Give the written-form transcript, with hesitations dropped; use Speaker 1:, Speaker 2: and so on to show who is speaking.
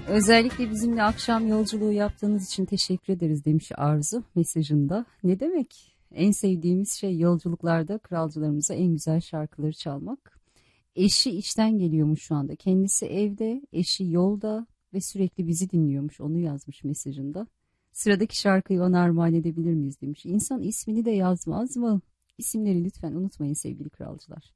Speaker 1: Özellikle bizimle akşam yolculuğu yaptığınız için teşekkür ederiz demiş Arzu mesajında. Ne demek? En sevdiğimiz şey yolculuklarda kralcılarımıza en güzel şarkıları çalmak. Eşi işten geliyormuş şu anda. Kendisi evde, eşi yolda ve sürekli bizi dinliyormuş. Onu yazmış mesajında. Sıradaki şarkıyı ona armağan edebilir miyiz demiş. İnsan ismini de yazmaz mı? İsimleri lütfen unutmayın sevgili kralcılar.